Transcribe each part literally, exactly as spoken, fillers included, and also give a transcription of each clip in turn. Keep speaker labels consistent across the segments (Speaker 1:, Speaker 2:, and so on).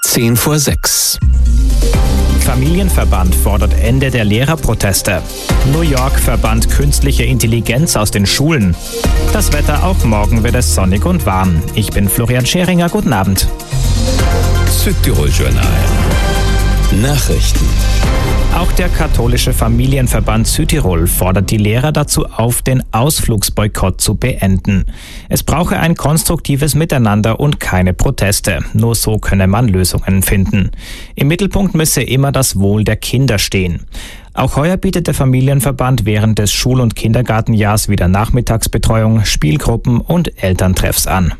Speaker 1: zehn vor sechs.
Speaker 2: Familienverband fordert Ende der Lehrerproteste. New York verbannt künstliche Intelligenz aus den Schulen. Das Wetter, auch morgen wird es sonnig und warm. Ich bin Florian Scheringer, guten Abend.
Speaker 1: Südtirol-Journal. Nachrichten.
Speaker 2: Auch der katholische Familienverband Südtirol fordert die Lehrer dazu auf, den Ausflugsboykott zu beenden. Es brauche ein konstruktives Miteinander und keine Proteste. Nur so könne man Lösungen finden. Im Mittelpunkt müsse immer das Wohl der Kinder stehen. Auch heuer bietet der Familienverband während des Schul- und Kindergartenjahrs wieder Nachmittagsbetreuung, Spielgruppen und Elterntreffs an.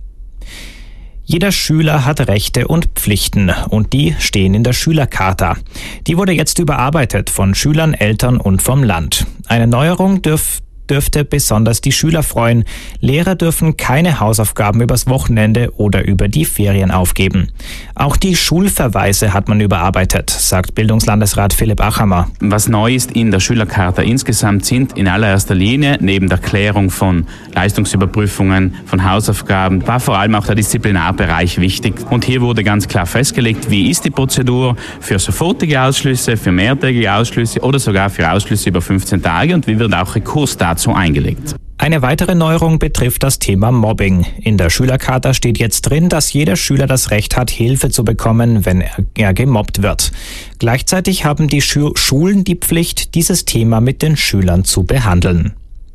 Speaker 2: Jeder Schüler hat Rechte und Pflichten und die stehen in der Schülercharta. Die wurde jetzt überarbeitet von Schülern, Eltern und vom Land. Eine Neuerung dürf, dürfte besonders die Schüler freuen. Lehrer dürfen keine Hausaufgaben übers Wochenende oder über die Ferien aufgeben. Auch die Schulverweise hat man überarbeitet, sagt Bildungslandesrat Philipp Achammer.
Speaker 3: Was neu ist in der Schülercharta insgesamt sind in allererster Linie neben der Klärung von Leistungsüberprüfungen, von Hausaufgaben, war vor allem auch der Disziplinarbereich wichtig. Und hier wurde ganz klar festgelegt, wie ist die Prozedur für sofortige Ausschlüsse, für mehrtägige Ausschlüsse oder sogar für Ausschlüsse über fünfzehn Tage und wie wird auch Rekurs dazu eingelegt.
Speaker 2: Eine weitere Neuerung betrifft das Thema Mobbing. In der Schülercharta steht jetzt drin, dass jeder Schüler das Recht hat, Hilfe zu bekommen, wenn er, er gemobbt wird. Gleichzeitig haben die Schu- Schulen die Pflicht, dieses Thema mit den Schülern zu behandeln.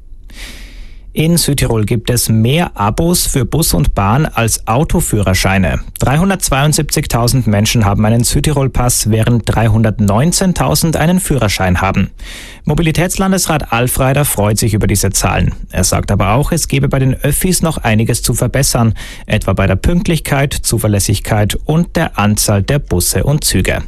Speaker 2: In Südtirol gibt es mehr Abos für Bus und Bahn als Autoführerscheine. dreihundertzweiundsiebzigtausend Menschen haben einen Südtirol-Pass, während dreihundertneunzehntausend einen Führerschein haben. Mobilitätslandesrat Alfreider freut sich über diese Zahlen. Er sagt aber auch, es gebe bei den Öffis noch einiges zu verbessern, etwa bei der Pünktlichkeit, Zuverlässigkeit und der Anzahl der Busse und Züge.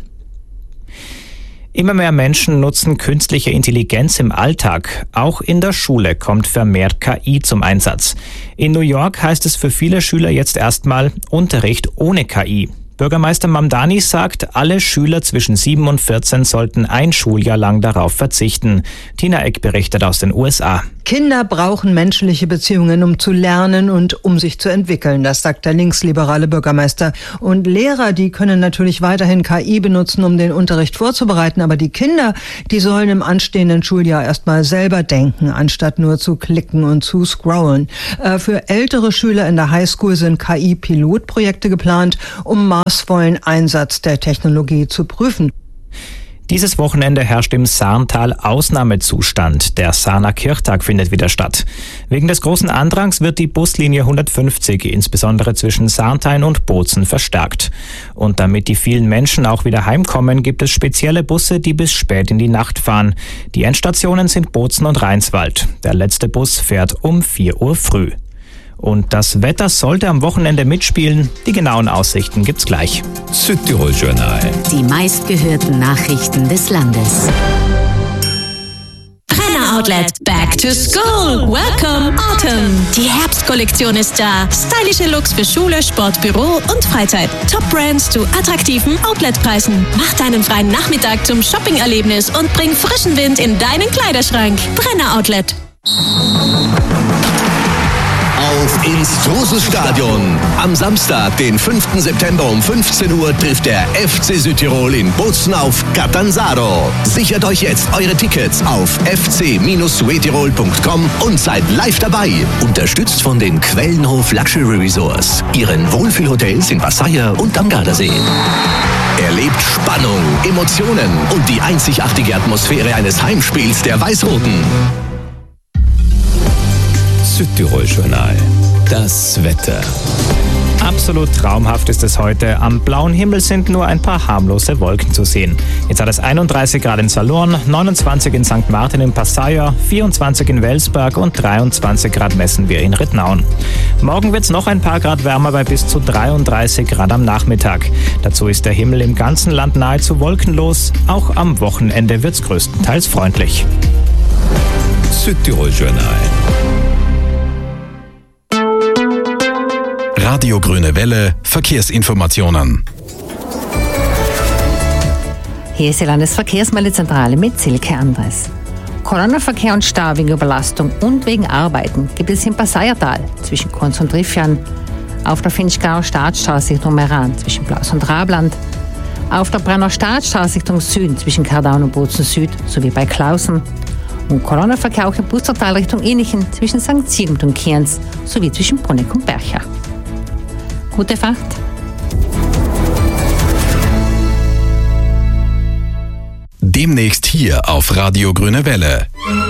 Speaker 2: Immer mehr Menschen nutzen künstliche Intelligenz im Alltag. Auch in der Schule kommt vermehrt K I zum Einsatz. In New York heißt es für viele Schüler jetzt erstmal Unterricht ohne K I. Bürgermeister Mamdani sagt, alle Schüler zwischen sieben und vierzehn sollten ein Schuljahr lang darauf verzichten. Tina Eck berichtet aus den U S A.
Speaker 4: Kinder brauchen menschliche Beziehungen, um zu lernen und um sich zu entwickeln, das sagt der linksliberale Bürgermeister. Und Lehrer, die können natürlich weiterhin K I benutzen, um den Unterricht vorzubereiten, aber die Kinder, die sollen im anstehenden Schuljahr erstmal selber denken, anstatt nur zu klicken und zu scrollen. Äh, für ältere Schüler in der Highschool sind K I-Pilotprojekte geplant, um maßvollen Einsatz der Technologie zu prüfen.
Speaker 2: Dieses Wochenende herrscht im Sarntal Ausnahmezustand. Der Sarner Kirchtag findet wieder statt. Wegen des großen Andrangs wird die Buslinie hundertfünfzig, insbesondere zwischen Sarntal und Bozen, verstärkt. Und damit die vielen Menschen auch wieder heimkommen, gibt es spezielle Busse, die bis spät in die Nacht fahren. Die Endstationen sind Bozen und Rheinswald. Der letzte Bus fährt um vier Uhr früh. Und das Wetter sollte am Wochenende mitspielen. Die genauen Aussichten gibt's gleich.
Speaker 1: Südtirol-Journal.
Speaker 5: Die meistgehörten Nachrichten des Landes. Brenner Outlet Back to School. Welcome Autumn. Die Herbstkollektion ist da. Stylische Looks für Schule, Sport, Büro und Freizeit. Top Brands zu attraktiven Outletpreisen. Mach deinen freien Nachmittag zum Shopping-Erlebnis und bring frischen Wind in deinen Kleiderschrank. Brenner Outlet.
Speaker 6: Auf ins Trosel-Stadion. Am Samstag, den fünften September um fünfzehn Uhr trifft der F C Südtirol in Bozen auf Catanzaro. Sichert euch jetzt eure Tickets auf f c Südtirol punkt com und seid live dabei. Unterstützt von den Quellenhof Luxury Resorts, ihren Wohlfühlhotels in Passaia und am Gardasee. Erlebt Spannung, Emotionen und die einzigartige Atmosphäre eines Heimspiels der Weiß-Roten.
Speaker 1: Südtirol-Journal. Das Wetter.
Speaker 2: Absolut traumhaft ist es heute. Am blauen Himmel sind nur ein paar harmlose Wolken zu sehen. Jetzt hat es einunddreißig Grad in Salurn, neunundzwanzig in Sankt Martin in Passaia, vierundzwanzig in Welsberg und dreiundzwanzig Grad messen wir in Rittnauen. Morgen wird es noch ein paar Grad wärmer bei bis zu dreiunddreißig Grad am Nachmittag. Dazu ist der Himmel im ganzen Land nahezu wolkenlos. Auch am Wochenende wird es größtenteils freundlich.
Speaker 1: Südtirol-Journal.
Speaker 7: Radio Grüne Welle, Verkehrsinformationen.
Speaker 8: Hier ist die Landesverkehrsmeldezentrale mit Silke Andres. Kolonnenverkehr und Stau wegen Überlastung und wegen Arbeiten gibt es im Passaiertal zwischen Konz und Rifjan. auf der Finchgauer Staatsstraße Richtung Meran zwischen Blaus und Rabland, auf der Brenner Staatsstraße Richtung Süden zwischen Kardaun und Bozen Süd sowie bei Klausen und Kolonnenverkehr auch im Bustertal Richtung Innichen zwischen Sankt Sigmund und Kienz sowie zwischen Bruneck und Bercha. Gute Fahrt!
Speaker 7: Demnächst hier auf Radio Grüne Welle.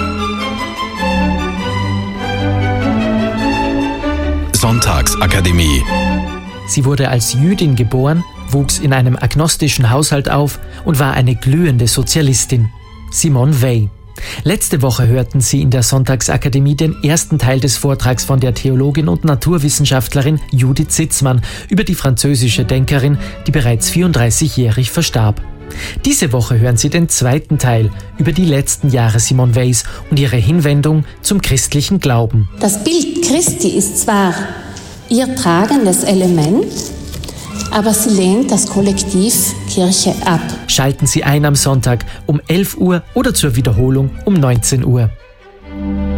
Speaker 7: Sonntagsakademie.
Speaker 9: Sie wurde als Jüdin geboren, wuchs in einem agnostischen Haushalt auf und war eine glühende Sozialistin. Simone Weil. Letzte Woche hörten Sie in der Sonntagsakademie den ersten Teil des Vortrags von der Theologin und Naturwissenschaftlerin Judith Sitzmann über die französische Denkerin, die bereits vierunddreißigjährig verstarb. Diese Woche hören Sie den zweiten Teil über die letzten Jahre Simone Weils und ihre Hinwendung zum christlichen Glauben.
Speaker 10: Das Bild Christi ist zwar ihr tragendes Element, aber sie lehnt das Kollektiv Kirche ab.
Speaker 9: Schalten Sie ein am Sonntag um elf Uhr oder zur Wiederholung um neunzehn Uhr.